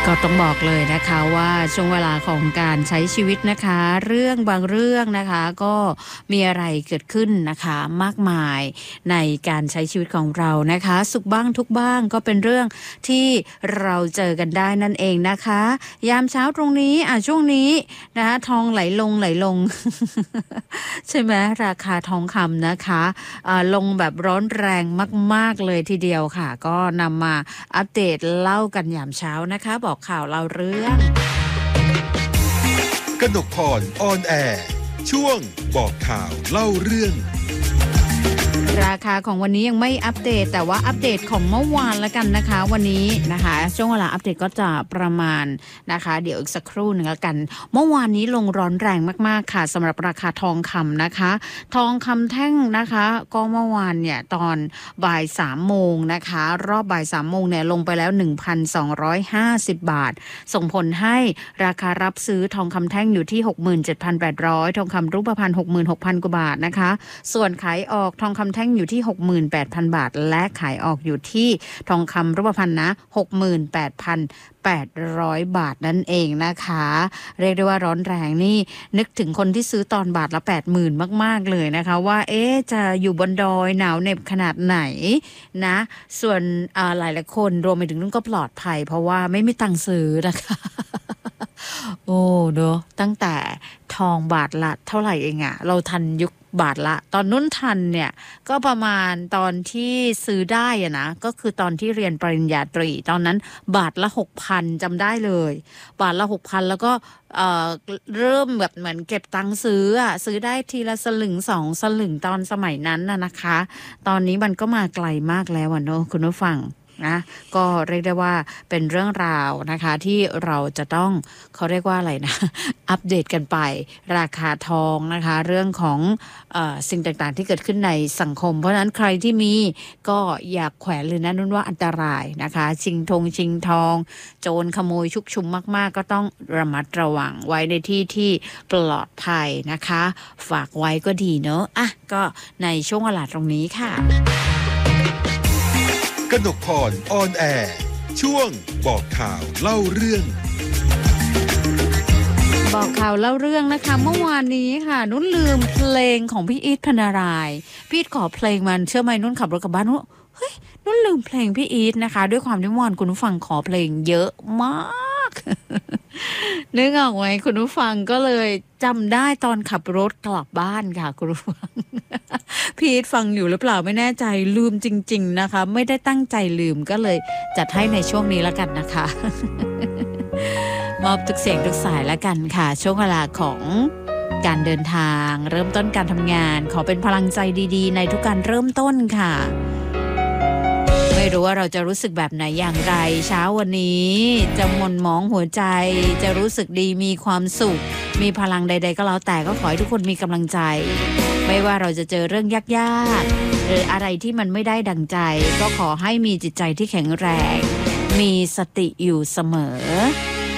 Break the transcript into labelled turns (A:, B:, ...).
A: ก็ต้องบอกเลยนะคะว่าช่วงเวลาของการใช้ชีวิตนะคะเรื่องบางเรื่องนะคะก็มีอะไรเกิดขึ้นนะคะมากมายในการใช้ชีวิตของเรานะคะสุขบ้างทุกบ้างก็เป็นเรื่องที่เราเจอกันได้นั่นเองนะคะยามเช้าตรงนี้ช่วงนี้นะคะทองไหลลง ใช่ไหมราคาทองคำนะคะลงแบบร้อนแรงมากๆเลยทีเดียวค่ะก็นำมาอัปเดตเล่ากันยามเช้านะคะบอกข่าวเล่าเรื่อง
B: กนกพรออนแอร์ช่วงบอกข่าวเล่าเรื่อง
A: ราคาของวันนี้ยังไม่อัปเดตแต่ว่าอัปเดตของเมื่อวานแล้วกันนะคะวันนี้นะคะช่วงเวลาอัปเดตก็จะประมาณนะคะเดี๋ยวอีกสักครู่หนึ่งแล้วกันเมื่อวานนี้ลงร้อนแรงมากๆค่ะสำหรับราคาทองคำนะคะทองคำแท่งนะคะก็เมื่อวานเนี่ยตอนบ่าย3โมงนะคะรอบบ่าย3โมงเนี่ยลงไปแล้ว 1,250 บาทส่งผลให้ราคารับซื้อทองคำแท่งอยู่ที่ 67,800 ทองคำรูปพรรณ 66,000 กว่าบาทนะคะส่วนขายออกทองคำแท่งอยู่ที่ 68,000 บาทและขายออกอยู่ที่ทองคำรูปพรรณนะ 68,800 บาทนั่นเองนะคะเรียกได้ว่าร้อนแรงนี่นึกถึงคนที่ซื้อตอนบาทละ 80,000 มากๆเลยนะคะว่าจะอยู่บนดอยหนาวเหน็บขนาดไหนนะส่วนหลายๆคนรวมไปถึงนุ่นก็ปลอดภัยเพราะว่าไม่มีตังค์ซื้อนะคะโอ้เนอะตั้งแต่ทองบาทละเท่าไหร่เองอะเราทันยุคบาทละตอนนุ่นทันเนี่ยก็ประมาณตอนที่ซื้อได้อะนะก็คือตอนที่เรียนปริญญาตรีตอนนั้นบาทละ 6,000 จำได้เลยบาทละ 6,000 แล้วก็เริ่มแบบเหมือนเก็บตังค์ซื้อได้ทีละสลึง2สลึงตอนสมัยนั้นนะคะตอนนี้มันก็มาไกลมากแล้วเนอะคุณผู้ฟังนะก็เรียกได้ว่าเป็นเรื่องราวนะคะที่เราจะต้องเขาเรียกว่าอะไรนะอัปเดตกันไปราคาทองนะคะเรื่องของสิ่งต่างๆที่เกิดขึ้นในสังคมเพราะฉะนั้นใครที่มีก็อยากแขวนเลยนะนุ่นว่าอันตรายนะคะชิงทองโจรขโมยชุกชุมมากๆก็ต้องระมัดระวังไว้ในที่ที่ปลอดภัยนะคะฝากไว้ก็ดีเนอะก็ในช่วงเวลาตรงนี้ค่ะ
B: กนกพรออนแอร์ช่วงบอกข่าวเล่าเรื่อง
A: บอกข่าวเล่าเรื่องนะคะเมื่อวานนี้ค่ะนุ่นลืมเพลงของพี่อีท พรรณรายพี่อีทขอเพลงมันเชื่อไหมนุ่นขับรถกลับบ้านนุ่นลืมเพลงพี่อีทนะคะด้วยความที่เมื่อวานคุณผู้ฟังขอเพลงเยอะมากนึกออกไหมคุณผู้ฟังก็เลยจำได้ตอนขับรถกลับบ้านค่ะคุณผู้ฟังพี่อีทฟังอยู่หรือเปล่าไม่แน่ใจลืมจริงๆนะคะไม่ได้ตั้งใจลืมก็เลยจัดให้ในช่วงนี้แล้วกันนะคะมอบทุกเสียงทุกสายแล้วกันค่ะช่วงเวลาของการเดินทางเริ่มต้นการทำงานขอเป็นพลังใจดีๆในทุกการเริ่มต้นค่ะไม่รู้ว่าเราจะรู้สึกแบบไหนอย่างไรเช้าวันนี้จะหม่นหมองหัวใจจะรู้สึกดีมีความสุขมีพลังใดๆก็แล้วแต่ก็ขอให้ทุกคนมีกำลังใจไม่ว่าเราจะเจอเรื่องยากๆหรืออะไรที่มันไม่ได้ดังใจก็ขอให้มีจิตใจที่แข็งแรงมีสติอยู่เสมอ